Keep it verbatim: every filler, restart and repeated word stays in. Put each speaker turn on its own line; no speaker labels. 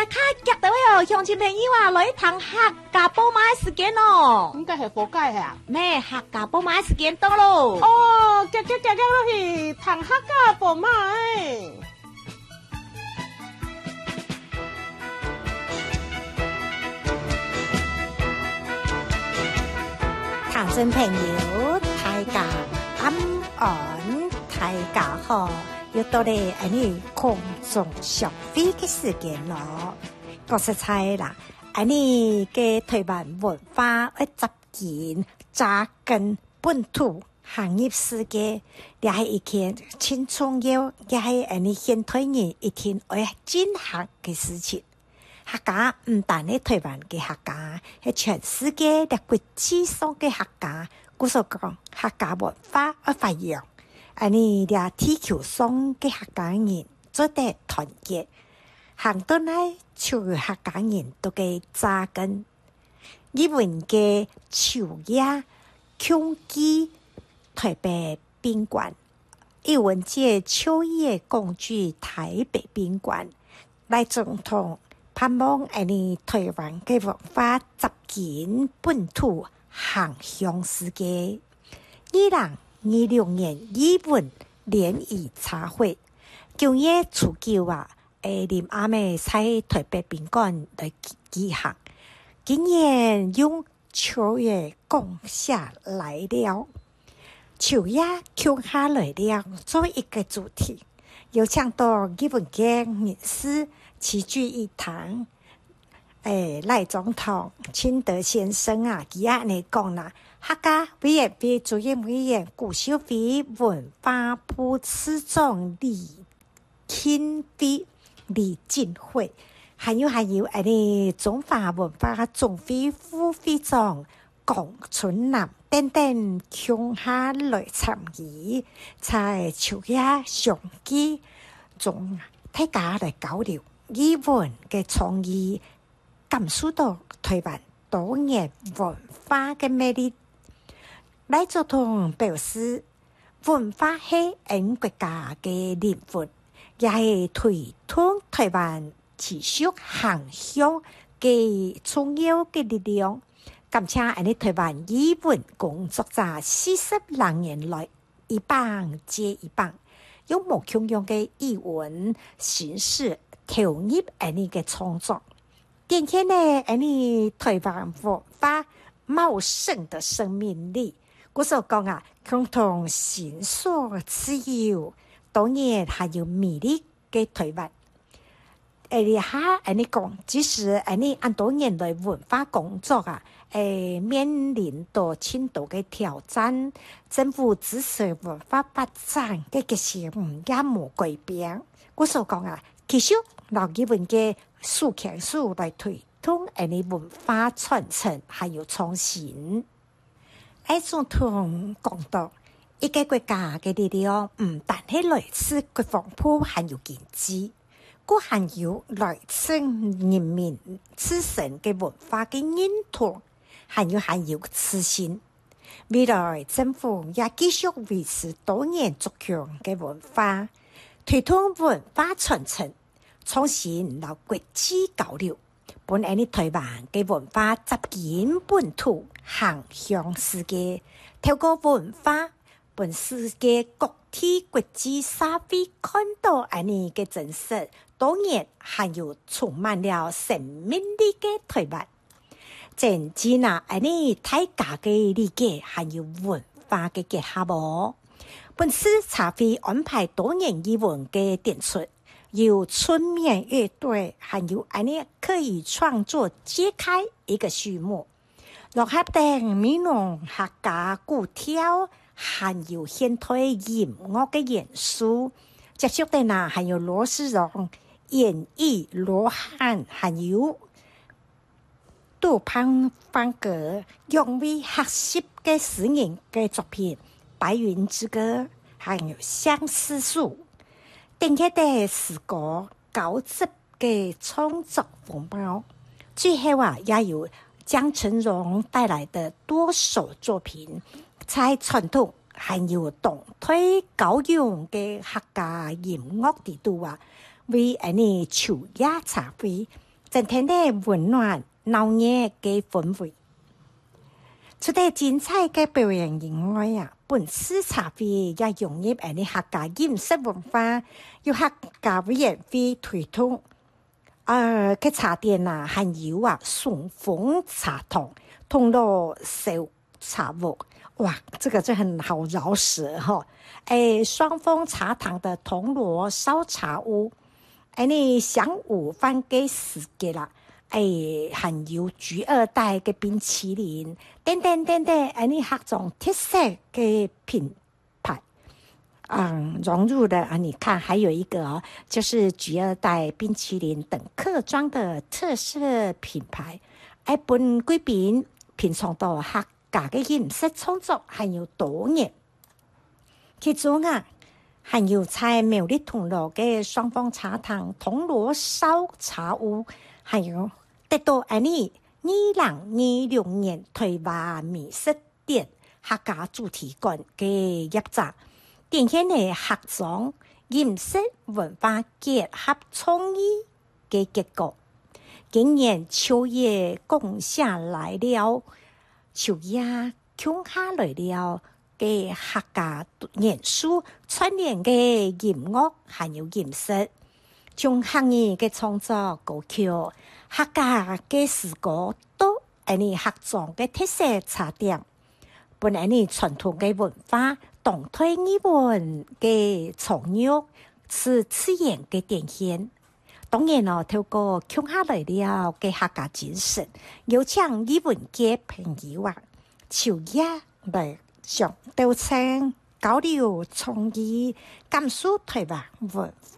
来卡夹到哟，乡亲朋友啊，来一趟客家宝马的时间哦。
应该系佛界呀？
咩客家宝马的时间到咯。
哦，夹夹夹夹落去，趟客家宝马诶。
听众朋友，大家安安，大家好，又到了安尼空中小飞的时间咯。我是猜啦，安尼嘅台湾文化嘅杂件扎根本土行业世界，也係一件輕重要，也係安尼現代人一天會進行嘅事情。客家唔但係台灣嘅客家，係全世界嘅國際上嘅客家。故所講客家文化嘅發揚，安尼啲地球上嘅客家人做得團結，行到嚟全客家人都嘅扎根。日本嘅秋葉、京記、台北賓館，日文嘅秋葉共聚台北賓館，來總統。盼望安尼台灣嘅文化集緊本土行向世界。二零二六年日本聯誼茶會九月初九啊，誒臨暗暝喺台北賓館來舉行。今年用秋葉講下來了，秋葉講下來了做一個主題，有請到日本嘅人士。齊聚一堂，誒賴總統清德先生啊，佢安尼講啦，客家委員會主任委員顧秀飛文化部次長李慶飛李進會，還有還有安尼中華文化總會副會長龔春南等等鄉下來參與，在秋葉相機中大家來交流。日本嘅創意感受到台灣多元文化嘅魅力。賴總統表示，文化係咱國家嘅靈魂，也係推動台灣持續向上嘅重要嘅力量。感謝我哋台灣日本工作者四十多年來一棒接一棒，用無窮用嘅語文形式。投入安尼嘅創作，點現呢安尼台灣文化茂盛的生命力。我所講啊，共同形塑自由，當然還有魅力嘅台灣。誒下安尼講，即使安尼按多年來文化工作啊，誒面臨到深度嘅挑戰，政府支持文化發展嘅嘅事唔也冇改變。我所講啊，其實老日本嘅數強數來推動安尼文化傳承，還有創新。賴總統講到，一個國家嘅力量唔但係來自國防部，還有經濟，更還有來自人民自身嘅文化嘅認同，還有還有自信。未來政府也繼續維持多元族群嘅文化，推動文化傳承。創新和國際交流，本安尼台灣嘅文化集緊本土，行向世界。透過文化，本世界各地國際社會看到安尼嘅真實，當然還有充滿了生命力嘅台灣。真正啊，安尼大家嘅理解，還有文化嘅結合。本次茶會安排多年語文嘅演出。有春眠樂隊，還有安尼可以創作揭開一個序幕。落合訂美濃客家古調，還有現代音樂嘅元素。接觸的呢，還有羅世榮演繹羅漢，還有杜潘方格用為學習嘅詩人嘅作品《白雲之歌》，還有相思樹。定一的詩歌高質嘅創作風貌，最後啊也有江成榮帶來的多首作品，在傳統還有動態高揚嘅客家音樂地度啊，為安尼秋葉茶會增添的温暖闹热的氛围。除了精彩的表演以外啊，本次茶会也融入我哋客家飲食文化，由客家委員會推動。呃，嘅茶店啊，還有啊順風茶堂、銅鑼燒茶屋，哇，這個就很好繞舌哈。誒，雙峰茶堂的銅鑼燒茶屋，誒，你上午飯嘅時間啦。誒，還有菊二代嘅冰淇淋，等等等等，誒，你各種特色嘅品牌，嗯，融入的啊，你看，還有一個、哦、就是菊二代冰淇淋等客莊的特色品牌，誒，本貴賓品嘗到客家嘅飲食創作，還有多年，其中啊，還有在苗栗銅鑼嘅雙峰茶堂、銅鑼燒茶屋。還有得到安尼二零二六年台灣美食展客家主題館嘅業者，展現嘅客莊飲食文化結合創意嘅結果。今年秋葉共下來了，秋葉共下來了嘅客家元素串聯嘅音樂，還有飲食。將客語嘅創作歌曲、客家嘅詩歌都係你客莊嘅特色茶點，本係你傳統嘅文化、當代語文嘅創作，是自然嘅展現。當然咯，透過共下來了嘅客家精神，有請語文嘅朋友啊，秋葉來上到場交流創意，感受台灣文